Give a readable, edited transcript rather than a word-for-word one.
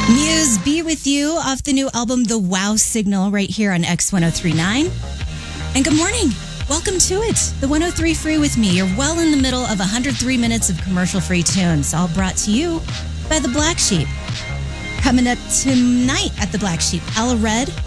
Muse, Be With You off the new album, The Wow Signal, right here on X1039. And good morning. Welcome to it. The 103 Free with me. You're well in the middle of 103 minutes of commercial-free tunes, all brought to you by The Black Sheep. Coming up tonight at The Black Sheep, Ella Red,